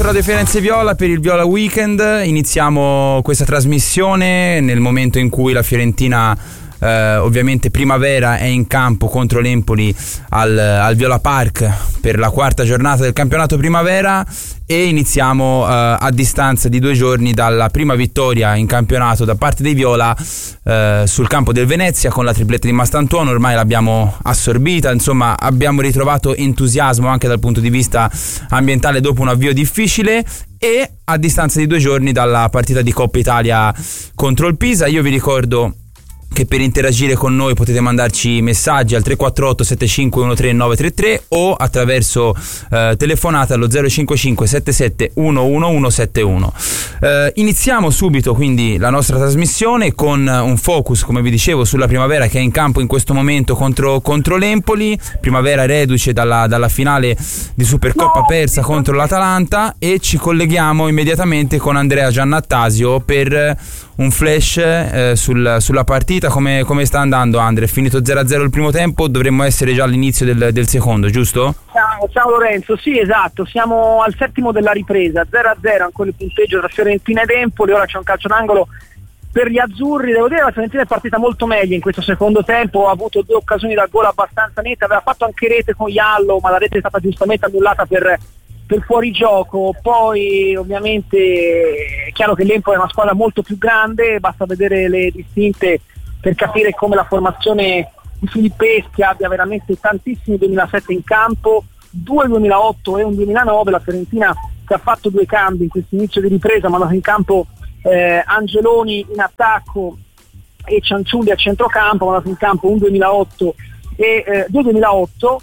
su Radio Firenze Viola per il Viola Weekend. Iniziamo questa trasmissione nel momento in cui la Fiorentina ovviamente Primavera è in campo contro l'Empoli al Viola Park per la quarta giornata del campionato Primavera, e iniziamo a distanza di 2 giorni dalla prima vittoria in campionato da parte dei Viola sul campo del Venezia con la tripletta di Mastantuono. Ormai l'abbiamo assorbita, insomma abbiamo ritrovato entusiasmo anche dal punto di vista ambientale dopo un avvio difficile, e a distanza di 2 giorni dalla partita di Coppa Italia contro il Pisa. Io vi ricordo che per interagire con noi potete mandarci messaggi al 348 7513 933 o attraverso telefonata allo 055 77 11171. Iniziamo subito quindi la nostra trasmissione con un focus, come vi dicevo, sulla Primavera che è in campo in questo momento contro l'Empoli. Primavera reduce dalla finale di Supercoppa persa contro l'Atalanta, e ci colleghiamo immediatamente con Andrea Giannattasio per un flash sulla partita. Come sta andando, Andre? È finito 0-0 il primo tempo, dovremmo essere già all'inizio del secondo, giusto? Ciao Lorenzo, sì, esatto, siamo al settimo della ripresa, 0-0 ancora il punteggio tra Fiorentina ed Empoli. Ora c'è un calcio d'angolo per gli azzurri. Devo dire che la Fiorentina è partita molto meglio in questo secondo tempo, ha avuto 2 occasioni da gol abbastanza nette, aveva fatto anche rete con Iallo, ma la rete è stata giustamente annullata per fuorigioco. Poi ovviamente è chiaro che l'Empoli è una squadra molto più grande, basta vedere le distinte per capire come la formazione di Filippeschi abbia veramente tantissimi 2007 in campo, 2 2008 e un 2009. La Fiorentina che ha fatto 2 cambi in questo inizio di ripresa, ma ha dato in campo Angeloni in attacco e Cianciulli a centrocampo, ha dato in campo un 2008 e 2 2008,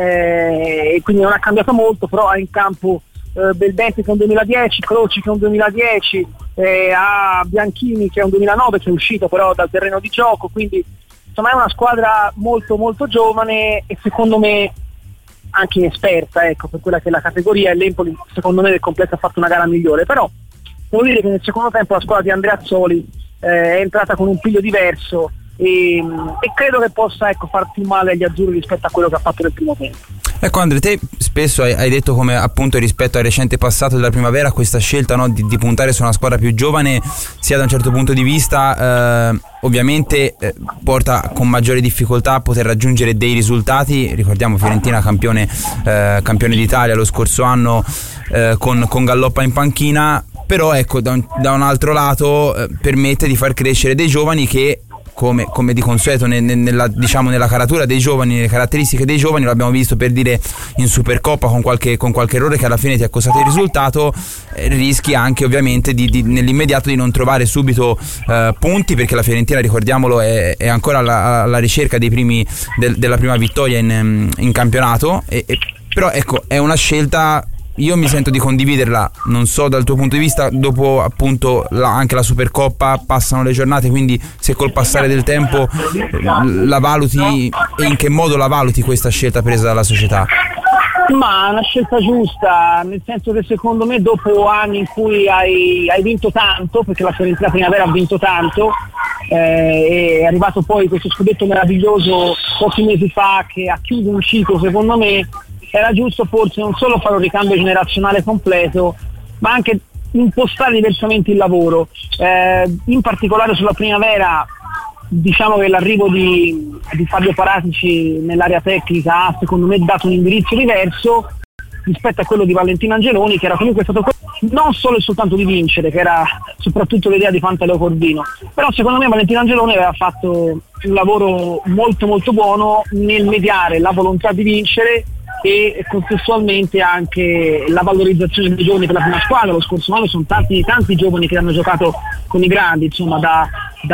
e quindi non ha cambiato molto, però ha in campo Beldetti che è un 2010, Croci che è un 2010, a Bianchini che è un 2009 che è uscito però dal terreno di gioco, quindi insomma è una squadra molto molto giovane e secondo me anche inesperta, ecco, per quella che è la categoria. E l'Empoli secondo me nel completo ha fatto una gara migliore, però devo dire che nel secondo tempo la squadra di Andreazzoli è entrata con un piglio diverso e credo che possa, ecco, far più male agli azzurri rispetto a quello che ha fatto nel primo tempo. Ecco Andre, te spesso hai detto come appunto rispetto al recente passato della Primavera questa scelta, no, di puntare su una squadra più giovane sia da un certo punto di vista ovviamente porta con maggiore difficoltà a poter raggiungere dei risultati. Ricordiamo Fiorentina campione d'Italia lo scorso anno con Galloppa in panchina, però ecco da un altro lato permette di far crescere dei giovani che come di consueto nella caratura dei giovani, nelle caratteristiche dei giovani, l'abbiamo visto per dire in Supercoppa con qualche errore che alla fine ti ha costato il risultato, rischi anche ovviamente nell'immediato di non trovare subito punti, perché la Fiorentina, ricordiamolo, è ancora alla ricerca dei primi della prima vittoria in campionato, però ecco è una scelta. Io mi sento di condividerla, non so dal tuo punto di vista, dopo appunto anche la Supercoppa, passano le giornate, quindi se col passare del tempo la valuti, e in che modo la valuti questa scelta presa dalla società? Ma una scelta giusta, nel senso che secondo me dopo anni in cui hai vinto tanto, perché la Fiorentina Primavera ha vinto tanto, è arrivato poi questo scudetto meraviglioso pochi mesi fa che ha chiuso un ciclo, secondo me era giusto forse non solo fare un ricambio generazionale completo, ma anche impostare diversamente il lavoro. In particolare sulla Primavera, diciamo che l'arrivo di Fabio Paratici nell'area tecnica ha secondo me dato un indirizzo diverso rispetto a quello di Valentino Angeloni, che era comunque stato non solo e soltanto di vincere, che era soprattutto l'idea di Pantaleo Corvino, però secondo me Valentino Angeloni aveva fatto un lavoro molto molto buono nel mediare la volontà di vincere e contestualmente anche la valorizzazione dei giovani per la prima squadra. Lo scorso anno sono tanti giovani che hanno giocato con i grandi, insomma da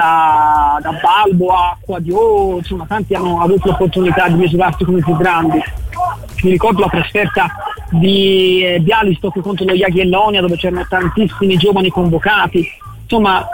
Balbo a Quadio, insomma tanti hanno avuto l'opportunità di misurarsi con i più grandi. Mi ricordo la trasferta di Bialystok contro lo Jagiellonia, dove c'erano tantissimi giovani convocati. Insomma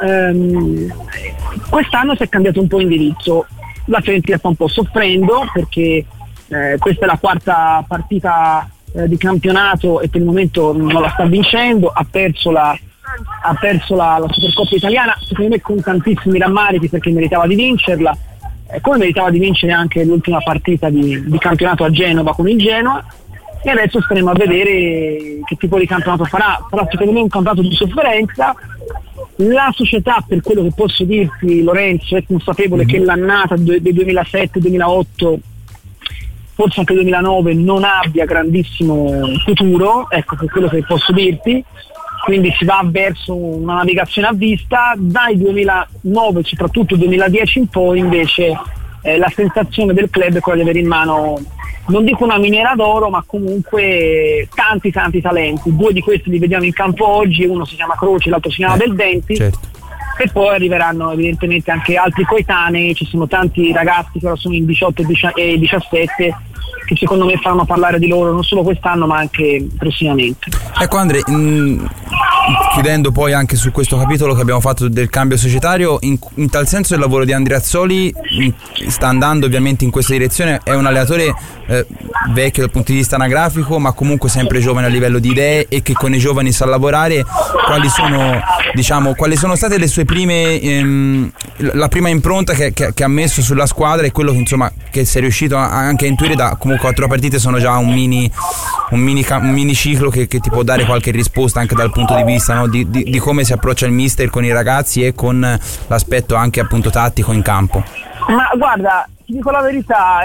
quest'anno si è cambiato un po' indirizzo, la Fiorentina sta un po' soffrendo perché questa è la quarta partita di campionato e per il momento non la sta vincendo, ha perso la Supercoppa italiana, secondo me con tantissimi rammarichi, perché meritava di vincerla, come meritava di vincere anche l'ultima partita di campionato a Genova con il Genoa. e adesso staremo a vedere che tipo di campionato farà. Però secondo me è un campionato di sofferenza. La società, per quello che posso dirti, Lorenzo, è consapevole che l'annata del 2007-2008, forse anche il 2009, non abbia grandissimo futuro, ecco, per quello che posso dirti. Quindi si va verso una navigazione a vista. Dai 2009, soprattutto 2010 in poi, invece la sensazione del club è quella di avere in mano, non dico una miniera d'oro, ma comunque tanti talenti. 2 di questi li vediamo in campo oggi, uno si chiama Croce, l'altro si chiama Beldenti, certo. E poi arriveranno evidentemente anche altri coetanei. Ci sono tanti ragazzi che ora sono in 18 e 17 che secondo me faranno parlare di loro non solo quest'anno ma anche prossimamente. Ecco Andre, chiudendo poi anche su questo capitolo che abbiamo fatto del cambio societario, in tal senso il lavoro di Andreazzoli sta andando ovviamente in questa direzione. È un allenatore vecchio dal punto di vista anagrafico, ma comunque sempre giovane a livello di idee e che con i giovani sa lavorare. Quali sono state le sue prime la prima impronta che ha messo sulla squadra, e quello che insomma che si è riuscito anche a intuire da comunque 4 partite sono già un mini ciclo che ti può dare qualche risposta anche dal punto di vista, no? di come si approccia il mister con i ragazzi e con l'aspetto anche appunto tattico in campo. Ma guarda, ti dico la verità,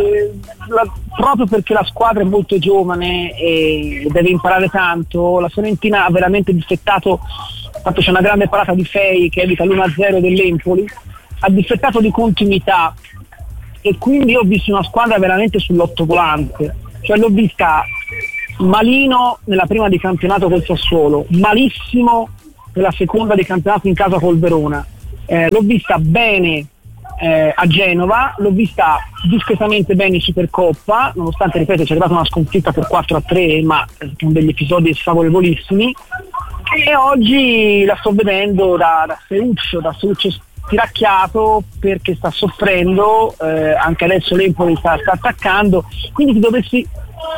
proprio perché la squadra è molto giovane e deve imparare tanto, la Fiorentina ha veramente difettato. Infatti c'è una grande parata di Fei che evita l'1-0 dell'Empoli, ha difettato di continuità, e quindi ho visto una squadra veramente sull'ottovolante. Cioè l'ho vista malino nella prima di campionato col Sassuolo, malissimo nella seconda di campionato in casa col Verona, l'ho vista bene a Genova, l'ho vista discretamente bene in Supercoppa, nonostante, ripeto, c'è arrivata una sconfitta per 4-3, ma con degli episodi sfavorevolissimi, e oggi la sto vedendo da Seuccio stiracchiato, perché sta soffrendo, anche adesso l'Empoli sta attaccando. Quindi ti dovessi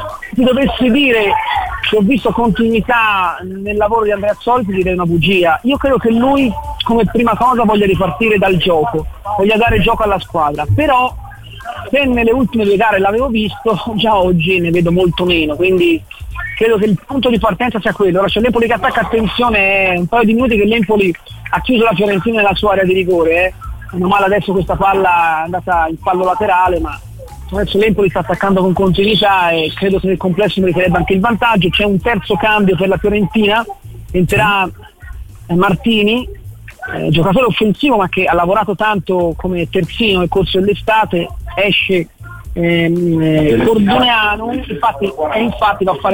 dire che ho visto continuità nel lavoro di Andreazzoli, ti direi una bugia. Io credo che lui come prima cosa voglia ripartire dal gioco, voglia dare gioco alla squadra, però se nelle ultime 2 gare l'avevo visto, già oggi ne vedo molto meno, quindi credo che il punto di partenza sia quello. Ora c'è l'Empoli che attacca, attenzione, è un paio di minuti che l'Empoli ha chiuso la Fiorentina nella sua area di rigore, meno male adesso questa palla è andata in fallo laterale, ma adesso l'Empoli sta attaccando con continuità e credo che nel complesso meriterebbe anche il vantaggio. C'è un terzo cambio per la Fiorentina, entrerà Martini, giocatore offensivo ma che ha lavorato tanto come terzino nel corso dell'estate. Esce Cordoneano, infatti va a fare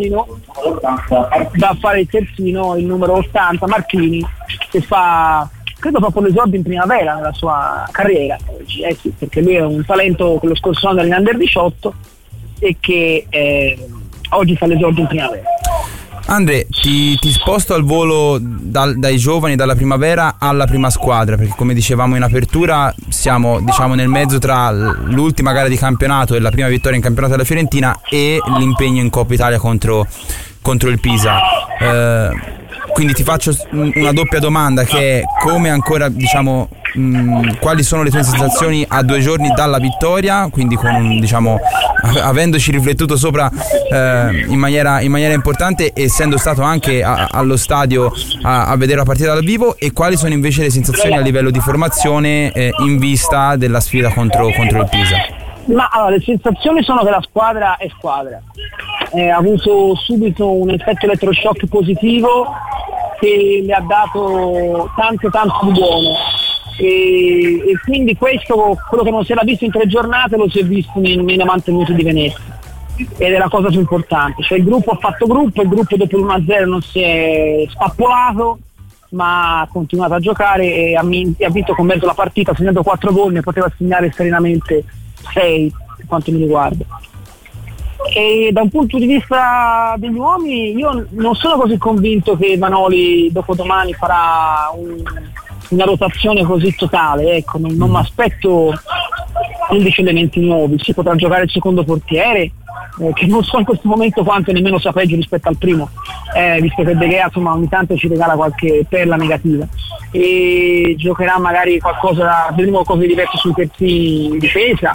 il terzino il numero 80 Marchini, che credo proprio l'esordio in primavera nella sua carriera oggi, sì, perché lui è un talento che lo scorso anno era in Under 18 e che oggi fa l'esordio in primavera. Andre, ti sposto al volo dai giovani, dalla primavera alla prima squadra, perché come dicevamo in apertura siamo nel mezzo tra l'ultima gara di campionato e la prima vittoria in campionato della Fiorentina e l'impegno in Coppa Italia contro il Pisa. Quindi ti faccio una doppia domanda, che è come ancora quali sono le tue sensazioni a 2 giorni dalla vittoria, quindi avendoci riflettuto sopra in maniera importante, essendo stato anche allo stadio a vedere la partita dal vivo, e quali sono invece le sensazioni a livello di formazione in vista della sfida contro il Pisa? Ma allora, le sensazioni sono che la squadra è squadra, ha avuto subito un effetto elettroshock positivo che le ha dato tanto di buono, e quindi questo, quello che non si era visto in 3 giornate, lo si è visto nei 90 minuti di Venezia, ed è la cosa più importante. Cioè il gruppo ha fatto gruppo, il gruppo dopo l'1-0 non si è spappolato, ma ha continuato a giocare e ha vinto con mezzo la partita, segnando 4 gol, ne poteva segnare serenamente 6 per quanto mi riguarda. E da un punto di vista degli uomini, io non sono così convinto che Vanoli dopodomani farà una rotazione così totale, ecco, non mi aspetto 11 elementi nuovi. Si potrà giocare il secondo portiere, che non so in questo momento quanto, nemmeno sia peggio rispetto al primo, visto che De Gea insomma ogni tanto ci regala qualche perla negativa, e giocherà magari vedremo qualcosa di diverso sui terzini in difesa.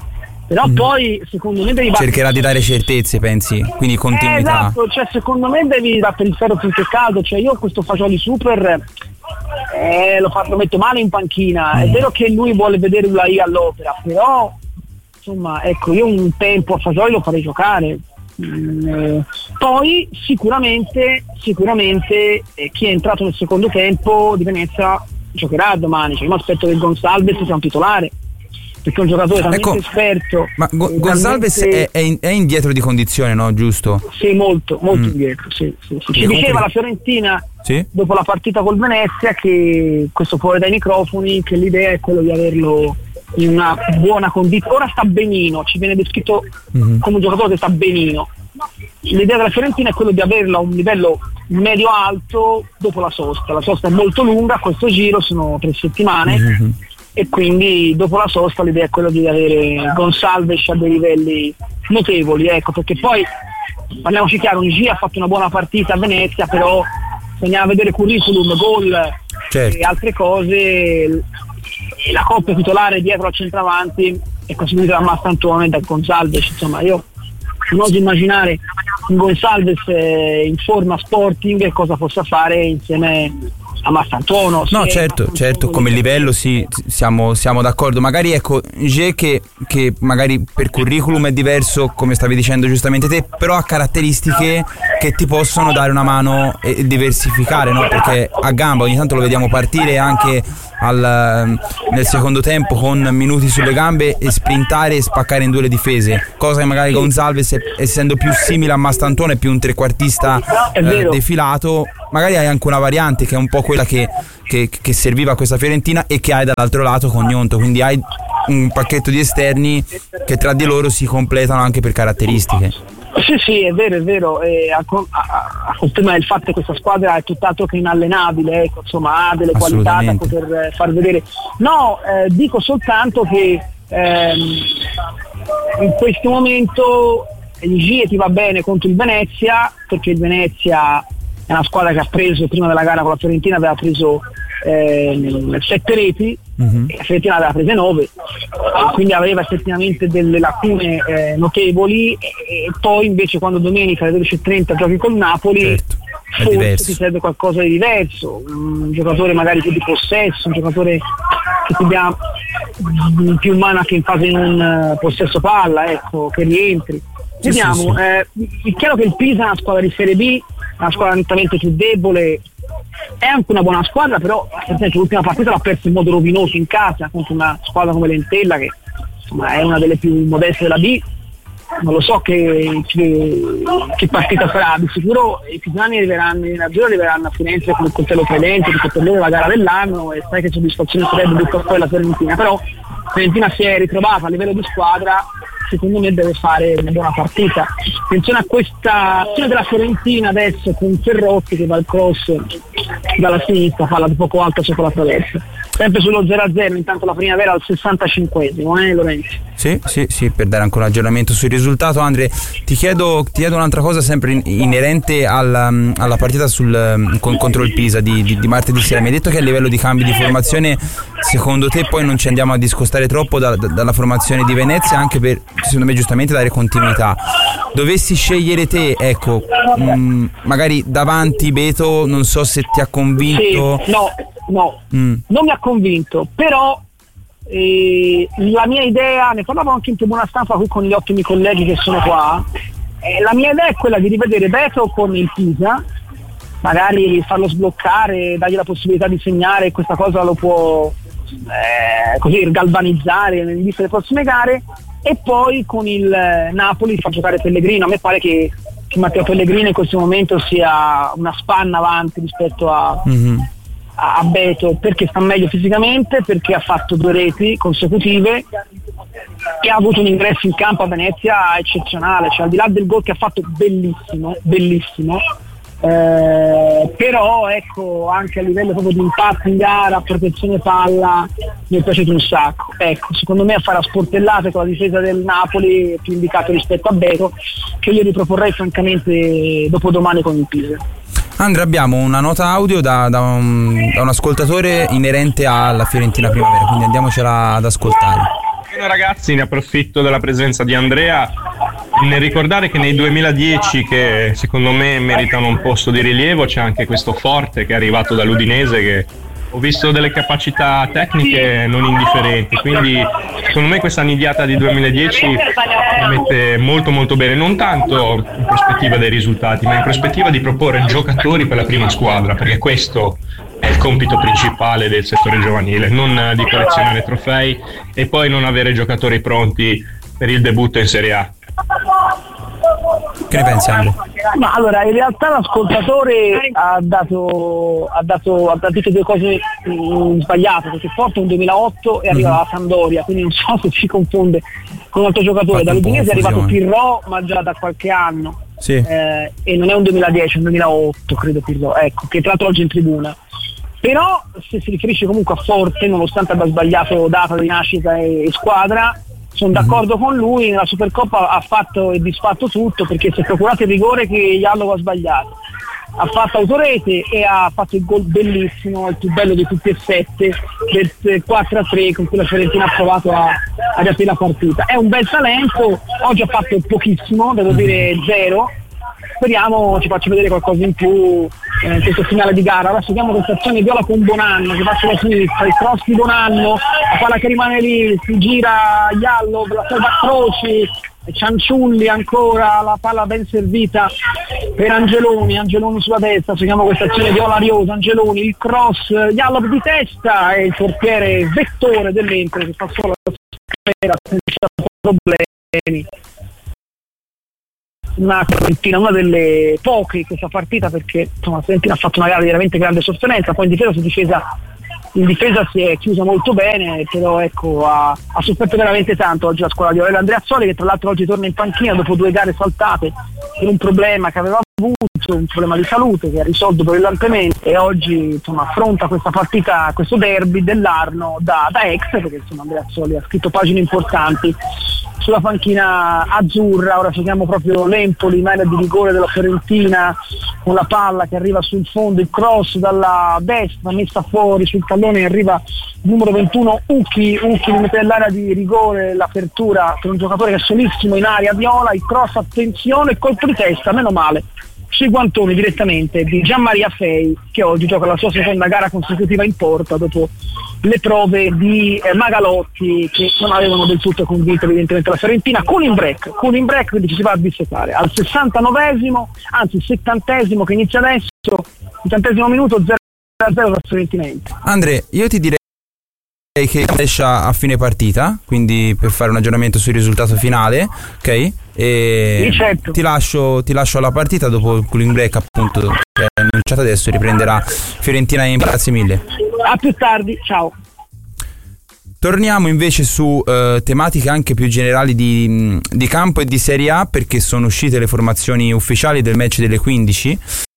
Però poi secondo me devi cercherà di dare certezze, pensi? Quindi continuità. Esatto, cioè secondo me devi battere il ferro finché è caldo. Cioè io questo Fagioli super lo metto male in panchina. È vero che lui vuole vedere Ulai all'opera, però insomma ecco, io un tempo a Fagioli lo farei giocare. Poi sicuramente chi è entrato nel secondo tempo di Venezia giocherà domani. Cioè io mi aspetto che Gonçalves sia un titolare, perché è un giocatore talmente esperto. Ma Gonçalves è indietro di condizione, no? Giusto? Sì, molto indietro. Sì. Ci diceva la Fiorentina dopo la partita col Venezia, che questo fuori dai microfoni, che l'idea è quello di averlo in una buona condizione. Ora sta benino, ci viene descritto come un giocatore che sta benino. L'idea della Fiorentina è quello di averlo a un livello medio-alto dopo la sosta. La sosta è molto lunga, questo giro sono 3 settimane. E quindi dopo la sosta l'idea è quella di avere Gonçalves a dei livelli notevoli, ecco, perché poi parliamoci chiaro, G ha fatto una buona partita a Venezia, però bisognava vedere curriculum, gol e altre cose, e la coppia titolare dietro al centravanti è costituita da Mastantone e da Gonçalves. Insomma, io non oso immaginare un Gonçalves in forma Sporting cosa possa fare insieme a Mastantuono. No, certo, come livello sì, siamo d'accordo. Magari ecco, G che magari per curriculum è diverso, come stavi dicendo giustamente te, però ha caratteristiche che ti possono dare una mano e diversificare, no? Perché a gamba ogni tanto lo vediamo partire anche nel secondo tempo con minuti sulle gambe e sprintare e spaccare in 2 le difese, cosa che magari Gonçalves, essendo più simile a Mastantone, più un trequartista defilato, magari hai anche una variante che è un po' quella che serviva a questa Fiorentina e che hai dall'altro lato con Gnonto, quindi hai un pacchetto di esterni che tra di loro si completano anche per caratteristiche. Sì, è vero, a conferma del fatto che questa squadra è tutt'altro che inallenabile, ecco, insomma ha delle qualità da poter far vedere. No, dico soltanto che in questo momento il G ti va bene contro il Venezia, perché il Venezia è una squadra che ha preso prima della gara con la Fiorentina, aveva preso 7 reti, e la Fiorentina aveva prese 9, quindi aveva effettivamente delle lacune notevoli, e poi invece quando domenica alle 12:30 giochi col Napoli, forse ti serve qualcosa di diverso, un giocatore magari più di possesso, un giocatore che ti dia più mana che in fase non possesso palla, ecco, che rientri. Vediamo, è chiaro che il Pisa è una squadra di Serie B, una squadra nettamente più debole, è anche una buona squadra, però l'ultima partita l'ha persa in modo rovinoso in casa contro una squadra come l'Entella, che insomma è una delle più modeste della B. Non lo so che partita sarà, di sicuro i pisani arriveranno a Firenze con il coltello credente, perché per loro è la gara dell'anno e sai che soddisfazione sarebbe buttare poi la Fiorentina, però la Fiorentina si è ritrovata a livello di squadra, secondo me deve fare una buona partita. Attenzione a questa azione della Fiorentina adesso con Ferrotti che va al cross dalla sinistra, palla di poco alta sopra la traversa, sempre sullo 0-0, intanto la primavera al 65esimo, Lorenzo? Sì, per dare ancora un aggiornamento sul risultato. Andre, ti chiedo un'altra cosa sempre inerente alla partita contro il Pisa di martedì sera. Mi hai detto che a livello di cambi di formazione secondo te poi non ci andiamo a discostare troppo dalla formazione di Venezia, anche per, secondo me, giustamente dare continuità. Dovessi scegliere te, ecco, magari davanti Beto, non so se ti ha convinto. Sì, no, non mi ha convinto, però la mia idea, ne parlavo anche in tribuna stampa qui con gli ottimi colleghi che sono qua, la mia idea è quella di rivedere Beto con il Pisa, magari farlo sbloccare, dargli la possibilità di segnare, questa cosa lo può così galvanizzare nelle viste delle prossime gare, e poi con il Napoli far giocare Pellegrino. A me pare che Matteo Pellegrino in questo momento sia una spanna avanti rispetto a Beto, perché sta meglio fisicamente, perché ha fatto 2 reti consecutive e ha avuto un ingresso in campo a Venezia eccezionale, cioè al di là del gol che ha fatto bellissimo, però ecco, anche a livello proprio di impatto in gara, protezione palla, mi è piaciuto un sacco. Ecco, secondo me a fare a sportellate con la difesa del Napoli è più indicato rispetto a Beto, che io riproporrei francamente dopodomani con il Pisa. Andrea, abbiamo una nota audio da un ascoltatore inerente alla Fiorentina Primavera, quindi andiamocela ad ascoltare. Ragazzi, ne approfitto della presenza di Andrea nel ricordare che nei 2010, che secondo me meritano un posto di rilievo, c'è anche questo Forte che è arrivato dall'Udinese, che ho visto delle capacità tecniche non indifferenti, quindi secondo me questa nidiata di 2010 mette molto molto bene, non tanto in prospettiva dei risultati, ma in prospettiva di proporre giocatori per la prima squadra, perché questo è il compito principale del settore giovanile, non di collezionare trofei e poi non avere giocatori pronti per il debutto in Serie A. Che ne pensi, Andrea? Ma allora, in realtà l'ascoltatore ha detto due cose sbagliate, perché Forte è un 2008 e arriva alla Sampdoria, quindi non so se si confonde con un altro giocatore. Dall'Udinese è arrivato Pirro, ma già da qualche anno, sì. E non è un 2010, è un 2008 credo Pirro, ecco, che tra l'altro oggi è in tribuna. Però se si riferisce comunque a Forte, nonostante abbia sbagliato data di nascita e squadra, sono d'accordo con lui. Nella Supercoppa ha fatto e disfatto tutto, perché si è procurato il rigore che Jallo ha sbagliato, ha fatto autorete e ha fatto il gol bellissimo, il più bello di tutti e 7, del 4-3 con cui la Fiorentina ha provato a riaprire la partita. È un bel talento, oggi ha fatto pochissimo, devo dire 0. Speriamo ci faccia vedere qualcosa in più in questo finale di gara. Ora seguiamo questa azione viola con Bonanno che va sulla sinistra, il cross di Bonanno, la palla che rimane lì, si gira Jallo, la salva Croci, Cianciulli ancora, la palla ben servita per Angeloni sulla destra, seguiamo questa azione viola Ariosa, Angeloni, il cross, Jallo di testa e il portiere Vettore dell'Empoli che fa solo la sfera senza problemi. Una delle poche in questa partita, perché insomma la Fiorentina ha fatto una gara di veramente grande sofferenza, poi in difesa si è chiusa molto bene, però ecco ha sofferto veramente tanto oggi la squadra di Aurelio Andreazzoli, che tra l'altro oggi torna in panchina dopo 2 gare saltate per un problema che aveva avuto, un problema di salute che ha risolto brillantemente, e oggi insomma affronta questa partita, questo derby dell'Arno da ex, perché insomma Andreazzoli ha scritto pagine importanti sulla panchina azzurra. Ora seguiamo proprio l'Empoli in area di rigore della Fiorentina, con la palla che arriva sul fondo, il cross dalla destra messa fuori sul tallone, arriva il numero 21 Uchi mette nell'area di rigore, l'apertura per un giocatore che è solissimo in area viola, il cross, attenzione, colpo di testa, meno male, sui guantoni direttamente di Gianmaria Fei, che oggi gioca la sua seconda gara consecutiva in porta dopo le prove di Magalotti, che non avevano del tutto convinto evidentemente la Fiorentina. Cooling break, quindi ci si va a dissettare al 69esimo, anzi 70esimo che inizia adesso, 70esimo minuto, 0-0 la Fiorentina. Andrea, io ti direi che esce a fine partita, quindi per fare un aggiornamento sul risultato finale, ok? E sì, certo. ti lascio alla partita dopo il cooling break, appunto, che è annunciato adesso, riprenderà Fiorentina Empoli. Grazie mille. A più tardi, ciao. Torniamo invece su tematiche anche più generali di campo e di Serie A, perché sono uscite le formazioni ufficiali del match delle 15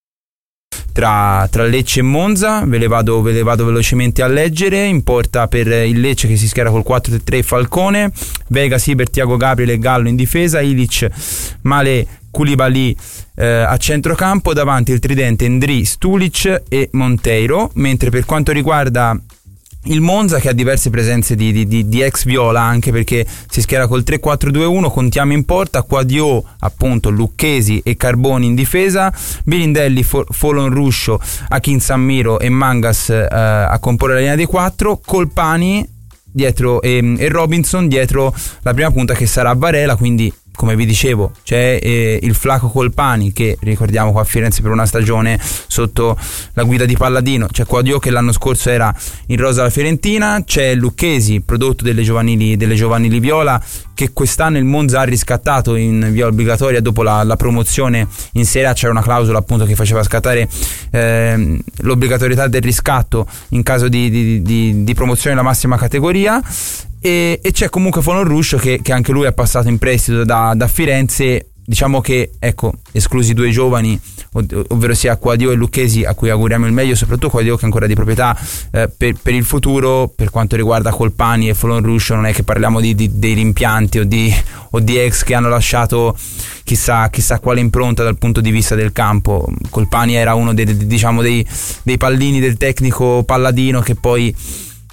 tra Lecce e Monza. Ve le vado velocemente a leggere. In porta per il Lecce, che si schiera col 4-3 Falcone, Vega, Siber, Thiago Gabriel e Gallo in difesa, Ilic, Male, Koulibaly a centrocampo, davanti il tridente Ndri, Stulic e Monteiro. Mentre per quanto riguarda il Monza, che ha diverse presenze di ex viola, anche perché si schiera col 3-4-2-1, contiamo in porta Quadio, appunto, Lucchesi e Carboni in difesa, Birindelli, Folon Ruscio, Akin Sammiro e Mangas a comporre la linea dei 4, Colpani dietro e Robinson dietro la prima punta, che sarà Varela. Quindi, come vi dicevo, c'è il Flaco Colpani, che ricordiamo qua a Firenze per una stagione sotto la guida di Palladino, c'è Quadio che l'anno scorso era in rosa alla Fiorentina, c'è Lucchesi, prodotto delle giovanili viola, che quest'anno il Monza ha riscattato in via obbligatoria dopo la promozione in Serie A. C'era una clausola appunto che faceva scattare l'obbligatorietà del riscatto in caso di promozione alla massima categoria. E c'è comunque Folon Ruscio che anche lui è passato in prestito da Firenze. Diciamo che, ecco, esclusi 2 giovani, ovvero sia Quadio e Lucchesi, a cui auguriamo il meglio, soprattutto Quadio che è ancora di proprietà per il futuro. Per quanto riguarda Colpani e Folon Ruscio, non è che parliamo dei rimpianti o di ex che hanno lasciato chissà quale impronta dal punto di vista del campo. Colpani era uno dei pallini del tecnico Palladino, che poi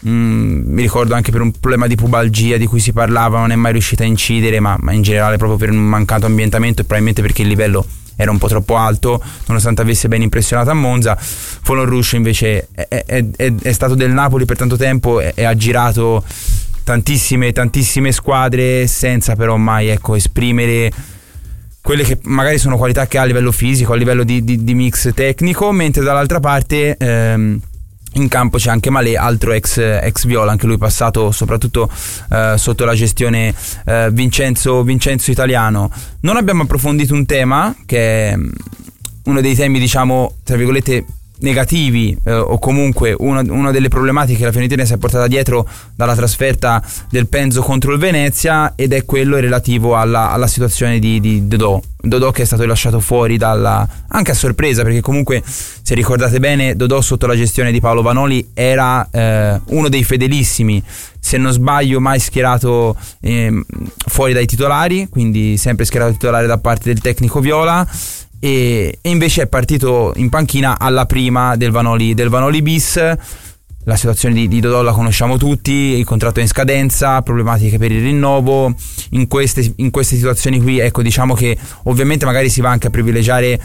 mi ricordo anche per un problema di pubalgia di cui si parlava, non è mai riuscita a incidere, ma in generale proprio per un mancato ambientamento e probabilmente perché il livello era un po' troppo alto, nonostante avesse ben impressionato a Monza. Folon Rouge invece è stato del Napoli per tanto tempo e ha girato tantissime squadre senza però mai esprimere quelle che magari sono qualità che ha a livello fisico, a livello di mix tecnico, mentre dall'altra parte in campo c'è anche Malé, altro ex Viola, anche lui passato soprattutto sotto la gestione Vincenzo Italiano. Non abbiamo approfondito un tema che è uno dei temi, diciamo, tra virgolette negativi, o comunque una delle problematiche che la Fiorentina si è portata dietro dalla trasferta del Penzo contro il Venezia, ed è quello relativo alla situazione di Dodò, che è stato lasciato fuori anche a sorpresa, perché comunque, se ricordate bene, Dodò sotto la gestione di Paolo Vanoli era uno dei fedelissimi, se non sbaglio mai schierato fuori dai titolari, quindi sempre schierato titolare da parte del tecnico Viola, e invece è partito in panchina alla prima del Vanoli bis. La situazione di Dodò la conosciamo tutti, il contratto è in scadenza, problematiche per il rinnovo. In queste situazioni qui, diciamo che ovviamente magari si va anche a privilegiare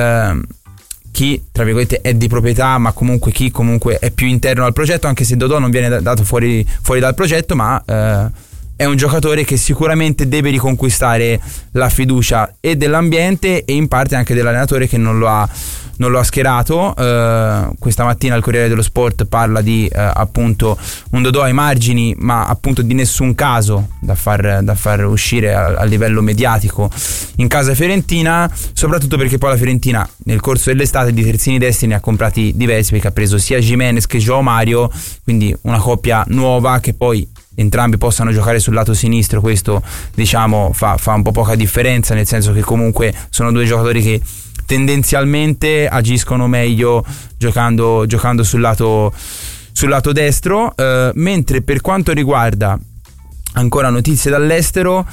chi, tra virgolette, è di proprietà, ma comunque chi comunque è più interno al progetto, anche se Dodò non viene dato fuori dal progetto, ma è un giocatore che sicuramente deve riconquistare la fiducia e dell'ambiente e in parte anche dell'allenatore, che non lo ha schierato. Questa mattina il Corriere dello Sport parla di appunto un Dodò ai margini, ma appunto di nessun caso da far uscire a livello mediatico in casa fiorentina, soprattutto perché poi la Fiorentina nel corso dell'estate di terzini destri ne ha comprati diversi, perché ha preso sia Gimenez che João Mario, quindi una coppia nuova che poi entrambi possano giocare sul lato sinistro. Questo, diciamo, fa un po' poca differenza, nel senso che comunque sono due giocatori che tendenzialmente agiscono meglio giocando sul lato destro, mentre per quanto riguarda ancora notizie dall'estero,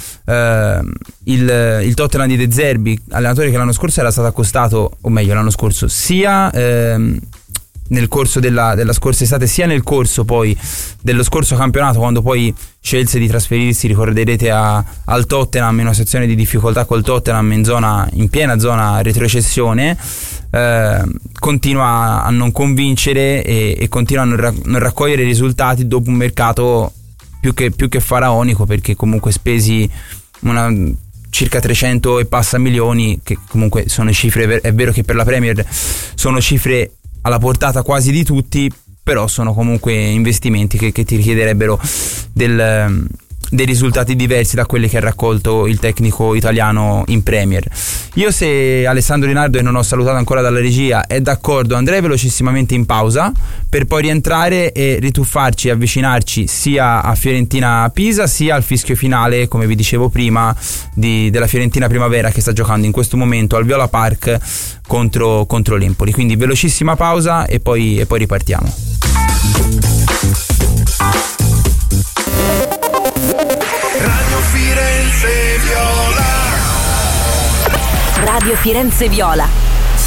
il Tottenham di De Zerbi, allenatore che l'anno scorso era stato accostato, o meglio l'anno scorso sia nel corso della scorsa estate sia nel corso poi dello scorso campionato, quando poi scelse di trasferirsi, ricorderete, al Tottenham, in una situazione di difficoltà col Tottenham in piena zona retrocessione. Continua a non convincere e continua a non raccogliere risultati dopo un mercato più che faraonico, perché comunque spesi circa 300 e passa milioni, che comunque sono cifre, è vero che per la Premier sono cifre alla portata quasi di tutti, però sono comunque investimenti che ti richiederebbero dei risultati diversi da quelli che ha raccolto il tecnico italiano in Premier. Io, se Alessandro Rinaldo, e non ho salutato ancora dalla regia, è d'accordo, andrei velocissimamente in pausa per poi rientrare e rituffarci e avvicinarci sia a Fiorentina-Pisa sia al fischio finale, come vi dicevo prima, della Fiorentina Primavera, che sta giocando in questo momento al Viola Park contro l'Empoli. Quindi velocissima pausa e poi ripartiamo. Radio Firenze Viola. Radio Firenze Viola.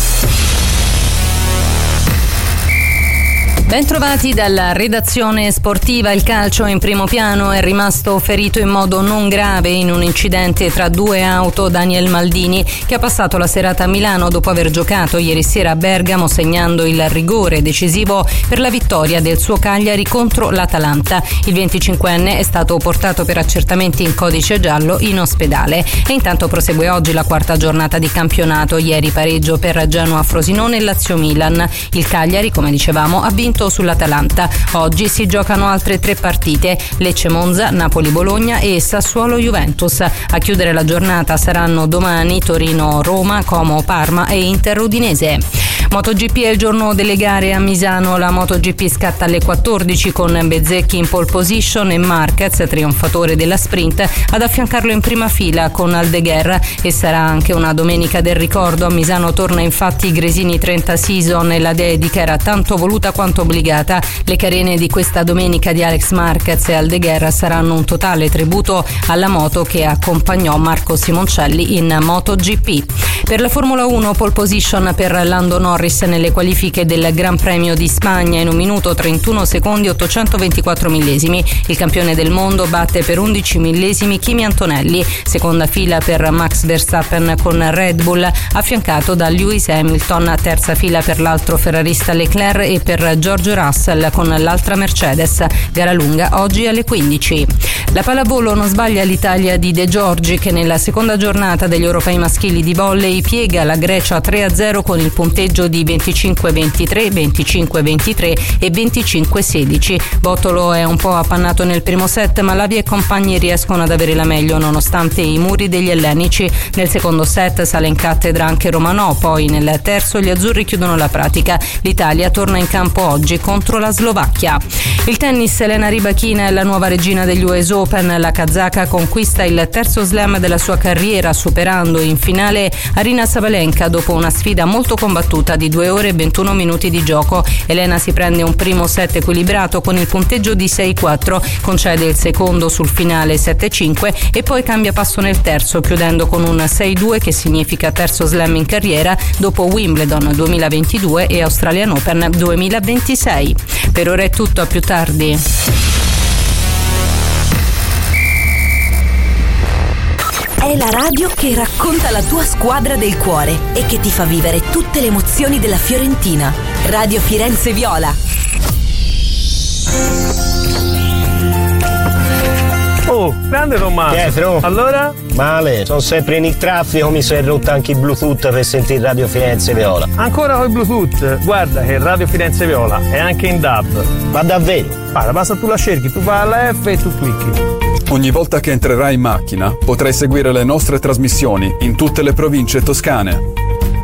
Bentrovati dalla redazione sportiva. Il calcio in primo piano. È rimasto ferito in modo non grave in un incidente tra due auto Daniel Maldini, che ha passato la serata a Milano dopo aver giocato ieri sera a Bergamo, segnando il rigore decisivo per la vittoria del suo Cagliari contro l'Atalanta. Il 25enne è stato portato per accertamenti in codice giallo in ospedale. E intanto prosegue oggi la quarta giornata di campionato. Ieri pareggio per Genoa-Frosinone e Lazio-Milan. Il Cagliari, come dicevamo, ha vinto sull'Atalanta. Oggi si giocano altre 3 partite: Lecce-Monza, Napoli-Bologna e Sassuolo-Juventus. A chiudere la giornata saranno domani Torino-Roma, Como-Parma e Inter-Udinese. MotoGP è il giorno delle gare a Misano. La MotoGP scatta alle 14 con Bezzecchi in pole position e Marquez, trionfatore della sprint, ad affiancarlo in prima fila con Aldeguer. E sarà anche una domenica del ricordo. A Misano torna infatti Gresini 30 Season e la dedica era tanto voluta quanto obbligata. Le carene di questa domenica di Alex Marquez e Aldeguer saranno un totale tributo alla moto che accompagnò Marco Simoncelli in MotoGP. Per la Formula 1, pole position per Lando Norris Norris nelle qualifiche del Gran Premio di Spagna in 1 minuto 31 secondi 824 millesimi. Il campione del mondo batte per 11 millesimi Kimi Antonelli. Seconda fila per Max Verstappen con Red Bull, affiancato da Lewis Hamilton. Terza fila per l'altro ferrarista Leclerc e per George Russell con l'altra Mercedes. Gara lunga oggi alle 15. La pallavolo non sbaglia l'Italia di De Giorgi, che nella seconda giornata degli europei maschili di volley piega la Grecia 3-0 con il punteggio di 25-23, 25-23 e 25-16. Bottolo è un po' appannato nel primo set, ma Lavia e compagni riescono ad avere la meglio nonostante i muri degli ellenici. Nel secondo set sale in cattedra anche Romanò, poi nel terzo gli azzurri chiudono la pratica. L'Italia torna in campo oggi contro la Slovacchia. Il tennis, Elena Rybakina è la nuova regina degli US Open. La kazaka conquista il terzo slam della sua carriera, superando in finale Aryna Sabalenka dopo una sfida molto combattuta di 2 ore e 21 minuti di gioco. Elena si prende un primo set equilibrato con il punteggio di 6-4, concede il secondo sul finale 7-5 e poi cambia passo nel terzo, chiudendo con un 6-2 che significa terzo slam in carriera dopo Wimbledon 2022 e Australian Open 2026. Per ora è tutto, a più tardi. È la radio che racconta la tua squadra del cuore e che ti fa vivere tutte le emozioni della Fiorentina. Radio Firenze Viola. Oh, grande Tommaso. Pietro. Allora? Male, sono sempre in il traffico, mi sono rotto anche il Bluetooth per sentire Radio Firenze Viola. Ancora con il Bluetooth? Guarda che Radio Firenze Viola è anche in DAB. Ma davvero? Guarda, basta tu la cerchi, tu fai alla F e tu clicchi. Ogni volta che entrerai in macchina potrai seguire le nostre trasmissioni in tutte le province toscane.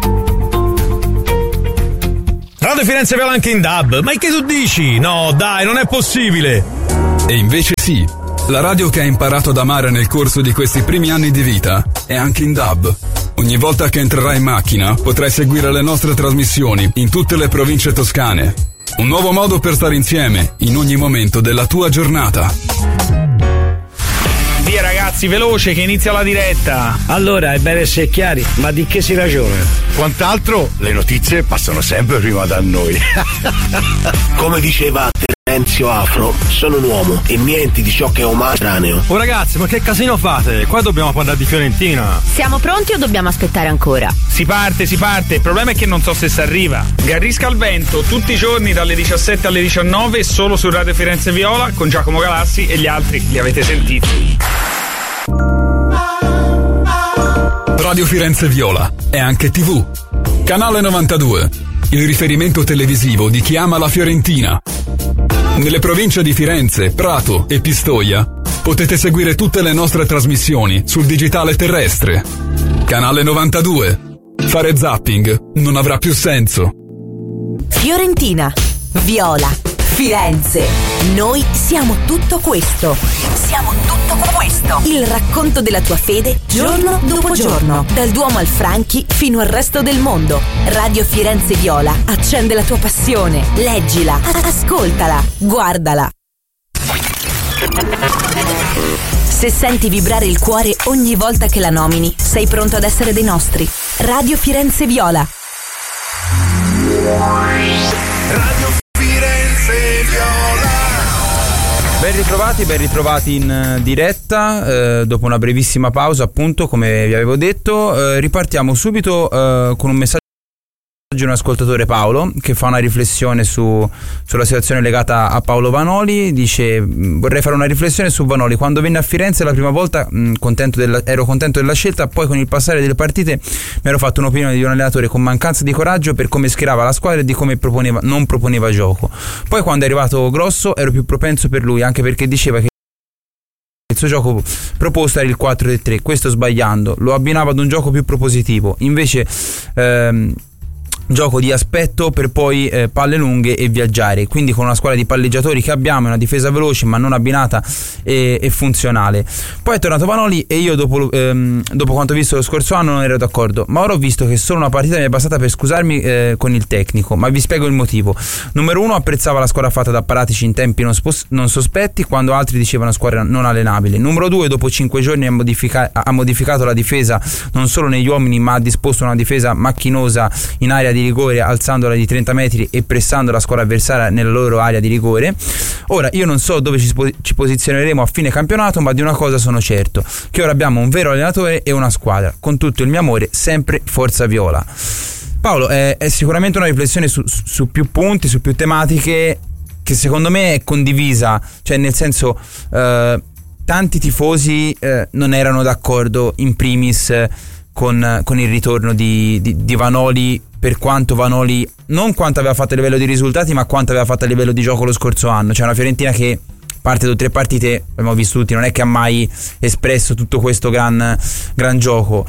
Radio Firenze Viola anche in DAB, ma che tu dici? No, dai, non è possibile! E invece sì, la radio che hai imparato ad amare nel corso di questi primi anni di vita è anche in DAB. Ogni volta che entrerai in macchina potrai seguire le nostre trasmissioni in tutte le province toscane. Un nuovo modo per stare insieme in ogni momento della tua giornata. Via ragazzi, veloce che inizia la diretta. Allora, è bene essere chiari, ma di che si ragiona? Quant'altro, le notizie passano sempre prima da noi. Come diceva Terenzio Afro, sono un uomo e niente di ciò che è umano estraneo. Oh ragazzi, ma che casino fate? Qua dobbiamo parlare di Fiorentina. Siamo pronti o dobbiamo aspettare ancora? Si parte. Il problema è che non so se si arriva. Garrisca al vento, tutti i giorni dalle 17 alle 19, solo su Radio Firenze Viola, con Giacomo Galassi e gli altri li avete sentiti. Radio Firenze Viola è anche TV. Canale 92, il riferimento televisivo di chi ama la Fiorentina. Nelle province di Firenze, Prato e Pistoia potete seguire tutte le nostre trasmissioni sul digitale terrestre. Canale 92. Fare zapping non avrà più senso. Fiorentina, Viola, Firenze. Noi siamo tutto questo. Siamo tutto questo. Il racconto della tua fede giorno dopo giorno. Dal Duomo al Franchi fino al resto del mondo. Radio Firenze Viola accende la tua passione. Leggila, ascoltala, guardala. Se senti vibrare il cuore ogni volta che la nomini, sei pronto ad essere dei nostri. Radio Firenze Viola. Radio Firenze Viola. Ben ritrovati in diretta, dopo una brevissima pausa, appunto, come vi avevo detto. Ripartiamo subito con un messaggio di un ascoltatore, Paolo, che fa una riflessione sulla situazione legata a Paolo Vanoli. Dice: vorrei fare una riflessione su Vanoli. Quando venne a Firenze la prima volta ero contento della scelta, poi con il passare delle partite mi ero fatto un'opinione di un allenatore con mancanza di coraggio per come schierava la squadra e di come non proponeva gioco. Poi quando è arrivato Grosso ero più propenso per lui, anche perché diceva che il suo gioco proposto era il 4-3, questo sbagliando, lo abbinava ad un gioco più propositivo. Invece gioco di aspetto per poi palle lunghe e viaggiare, quindi con una squadra di palleggiatori che abbiamo, una difesa veloce ma non abbinata e funzionale. Poi è tornato Vanoli e io dopo quanto visto lo scorso anno non ero d'accordo, ma ora ho visto che solo una partita mi è bastata per scusarmi con il tecnico, ma vi spiego il motivo. Numero 1, apprezzava la squadra fatta da Paratici in tempi non sospetti, quando altri dicevano squadra non allenabile. Numero 2, dopo 5 giorni ha modificato la difesa non solo negli uomini, ma ha disposto una difesa macchinosa in area di rigore alzandola di 30 metri e pressando la squadra avversaria nella loro area di rigore. Ora io non so dove ci posizioneremo a fine campionato, ma di una cosa sono certo, che ora abbiamo un vero allenatore e una squadra. Con tutto il mio amore, sempre Forza Viola. Paolo, è sicuramente una riflessione su più punti, su più tematiche, che secondo me è condivisa, cioè nel senso tanti tifosi non erano d'accordo in primis con il ritorno di Vanoli, per quanto Vanoli non quanto aveva fatto a livello di risultati, ma quanto aveva fatto a livello di gioco lo scorso anno. Cioè una Fiorentina che parte da 3 partite, abbiamo visto tutti, non è che ha mai espresso tutto questo gran gioco.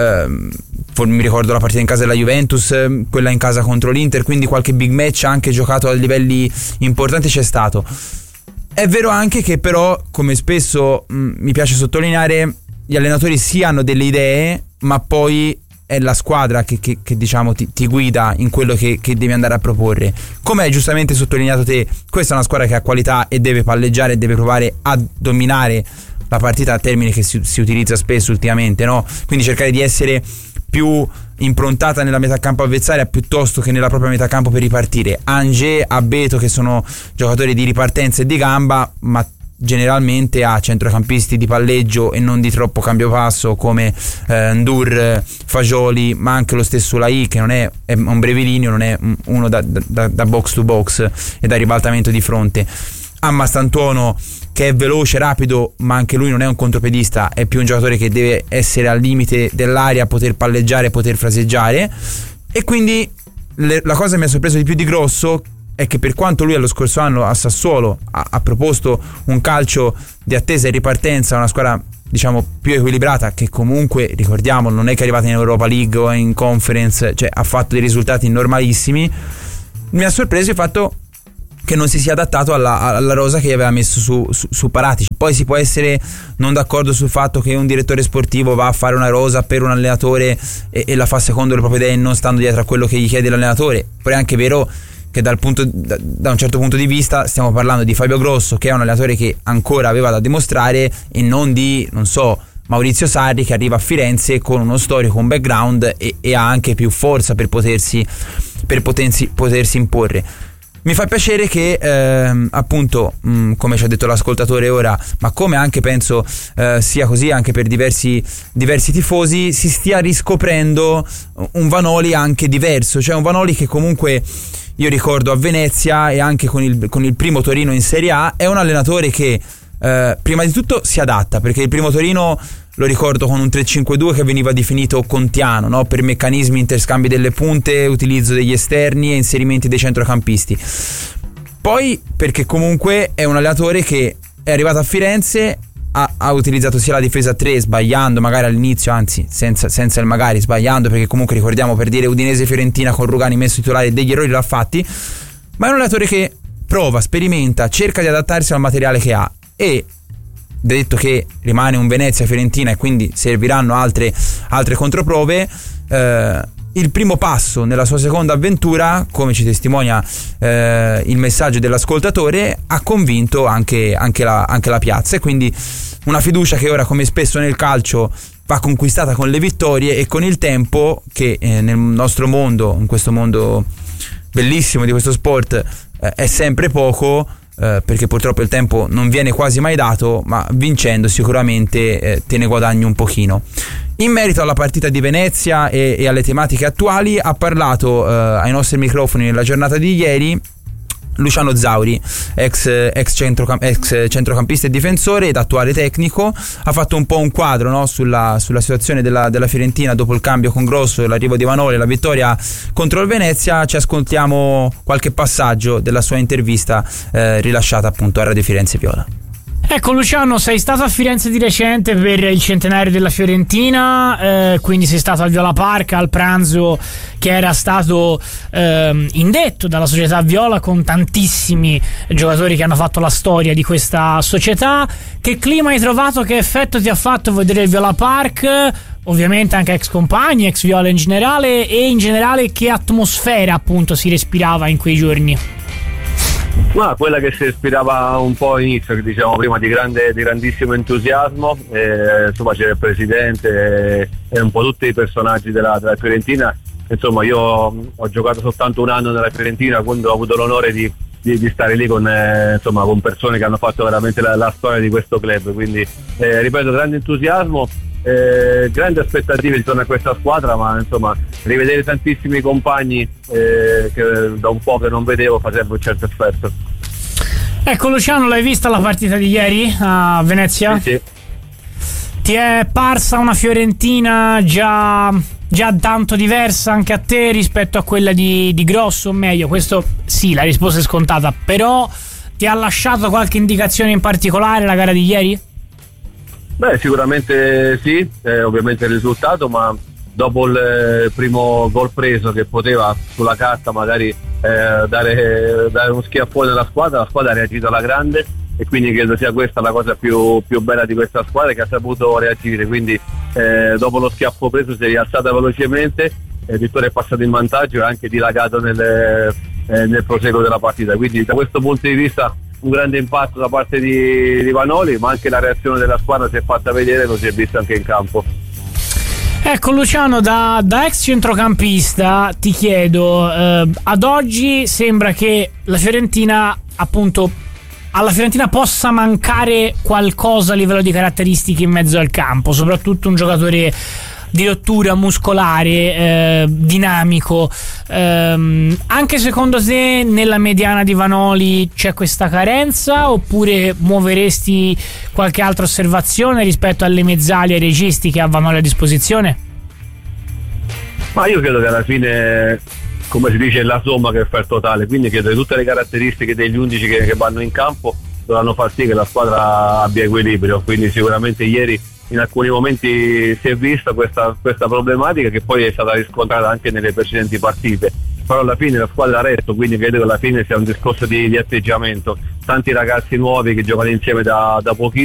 Mi ricordo la partita in casa della Juventus, quella in casa contro l'Inter, quindi qualche big match anche giocato a livelli importanti c'è stato. È vero anche che però, come spesso mi piace sottolineare, gli allenatori sì hanno delle idee, ma poi è la squadra che diciamo ti guida in quello che devi andare a proporre. Come hai giustamente sottolineato te, questa è una squadra che ha qualità e deve palleggiare e deve provare a dominare la partita, a termine che si utilizza spesso ultimamente, no? Quindi cercare di essere più improntata nella metà campo avversaria piuttosto che nella propria metà campo per ripartire. Angé, Abbeto, che sono giocatori di ripartenza e di gamba, ma generalmente ha centrocampisti di palleggio e non di troppo cambio passo come Ndur, Fagioli, ma anche lo stesso Lai, che non è un brevilineo, non è uno da box to box e da ribaltamento di fronte. Ha Mastantuono, che è veloce, rapido, ma anche lui non è un contropiedista, è più un giocatore che deve essere al limite dell'area, poter palleggiare, poter fraseggiare. E quindi la cosa che mi ha sorpreso di più di grosso è che, per quanto lui allo scorso anno a Sassuolo ha proposto un calcio di attesa e ripartenza, una squadra diciamo più equilibrata, che comunque, ricordiamo, non è che è arrivata in Europa League o in Conference, cioè ha fatto dei risultati normalissimi, mi ha sorpreso il fatto che non si sia adattato alla rosa che gli aveva messo su Paratici. Poi si può essere non d'accordo sul fatto che un direttore sportivo va a fare una rosa per un allenatore e la fa secondo le proprie idee, non stando dietro a quello che gli chiede l'allenatore. Però è anche vero che da un certo punto di vista stiamo parlando di Fabio Grosso, che è un allenatore che ancora aveva da dimostrare, e non di, non so, Maurizio Sarri, che arriva a Firenze con uno storico, un background e ha anche più forza per potersi imporre. Mi fa piacere che appunto, come ci ha detto l'ascoltatore ora, ma come anche penso sia così anche per diversi tifosi, si stia riscoprendo un Vanoli anche diverso, cioè un Vanoli che comunque io ricordo a Venezia e anche con il primo Torino in Serie A è un allenatore che prima di tutto si adatta, perché il primo Torino lo ricordo con un 3-5-2 che veniva definito contiano, no? Per meccanismi, interscambi delle punte, utilizzo degli esterni e inserimenti dei centrocampisti. Poi perché comunque è un allenatore che è arrivato a Firenze, ha utilizzato sia la difesa a 3 sbagliando magari all'inizio, anzi senza il magari, sbagliando, perché comunque ricordiamo, per dire Udinese-Fiorentina con Rugani messo titolare, degli errori l'ha fatti, ma è un allenatore che prova, sperimenta, cerca di adattarsi al materiale che ha. E detto che rimane un Venezia-Fiorentina e quindi serviranno altre controprove, il primo passo nella sua seconda avventura, come ci testimonia il messaggio dell'ascoltatore, ha convinto anche la piazza, e quindi una fiducia che ora, come spesso nel calcio, va conquistata con le vittorie e con il tempo, che nel nostro mondo, in questo mondo bellissimo di questo sport, è sempre poco, perché purtroppo il tempo non viene quasi mai dato, ma vincendo sicuramente te ne guadagni un pochino. In merito alla partita di Venezia e alle tematiche attuali, ha ai nostri microfoni nella giornata di ieri Luciano Zauri, ex centrocampista e difensore ed attuale tecnico. Ha fatto un po' un quadro, no, sulla situazione della Fiorentina dopo il cambio con Grosso, l'arrivo di Vanoli, la vittoria contro il Venezia. Ci ascoltiamo qualche passaggio della sua intervista rilasciata appunto a Radio Firenze Viola. Ecco Luciano, sei stato a Firenze di recente per il centenario della Fiorentina, quindi sei stato al Viola Park al pranzo che era stato indetto dalla società Viola, con tantissimi giocatori che hanno fatto la storia di questa società. Che clima hai trovato, che effetto ti ha fatto vedere il Viola Park? Ovviamente anche ex compagni, ex Viola in generale, e in generale che atmosfera appunto si respirava in quei giorni? Ma quella che si respirava un po' all'inizio, che diciamo prima, di grandissimo entusiasmo, insomma c'era il presidente e un po' tutti i personaggi della Fiorentina insomma io ho giocato soltanto un anno nella Fiorentina, quindi ho avuto l'onore di stare lì con persone che hanno fatto veramente la storia di questo club, quindi ripeto, grande entusiasmo, grandi aspettative intorno a questa squadra, ma insomma rivedere tantissimi compagni che da un po' che non vedevo fa sempre un certo effetto. Ecco Luciano, l'hai vista la partita di ieri a Venezia? Sì. Ti è parsa una Fiorentina già tanto diversa anche a te rispetto a quella di Grosso, o meglio, questo sì, la risposta è scontata, però ti ha lasciato qualche indicazione in particolare la gara di ieri? Beh, sicuramente sì, ovviamente il risultato, ma dopo il primo gol preso che poteva sulla carta magari dare uno schiaffone alla squadra, la squadra ha reagito alla grande, e quindi credo sia questa la cosa più bella di questa squadra, che ha saputo reagire, quindi dopo lo schiaffo preso si è rialzata velocemente, Vittoria è passato in vantaggio e ha anche dilagato nel proseguo della partita, quindi da questo punto di vista un grande impatto da parte di Vanoli, ma anche la reazione della squadra si è fatta vedere, lo si è visto anche in campo. Ecco Luciano, da ex centrocampista ti chiedo, ad oggi sembra che la Fiorentina, appunto, alla Fiorentina possa mancare qualcosa a livello di caratteristiche in mezzo al campo, soprattutto un giocatore di rottura muscolare, dinamico. Anche secondo te nella mediana di Vanoli c'è questa carenza, oppure muoveresti qualche altra osservazione rispetto alle mezzali e ai registi che ha Vanoli a disposizione? Ma io credo che alla fine, come si dice, è la somma che fa il totale, quindi credo che tutte le caratteristiche degli 11 che vanno in campo dovranno far sì che la squadra abbia equilibrio, quindi sicuramente ieri in alcuni momenti si è vista questa problematica, che poi è stata riscontrata anche nelle precedenti partite, però alla fine la squadra ha retto, quindi credo che alla fine sia un discorso di atteggiamento, tanti ragazzi nuovi che giocano insieme da pochissimo